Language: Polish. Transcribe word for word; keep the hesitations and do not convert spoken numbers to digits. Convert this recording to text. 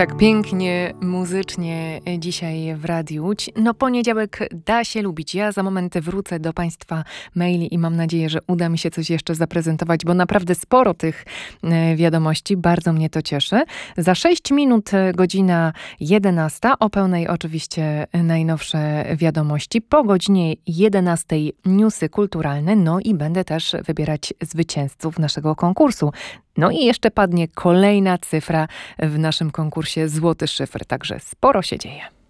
Tak pięknie, muzycznie dzisiaj w Radiu Łódź. No poniedziałek da się lubić. Ja za moment wrócę do Państwa maili i mam nadzieję, że uda mi się coś jeszcze zaprezentować, bo naprawdę sporo tych wiadomości. Bardzo mnie to cieszy. Za sześć minut godzina jedenasta. O pełnej oczywiście najnowsze wiadomości. Po godzinie jedenastej newsy kulturalne. No i będę też wybierać zwycięzców naszego konkursu. No i jeszcze padnie kolejna cyfra w naszym konkursie Złoty Szyfr, także sporo się dzieje.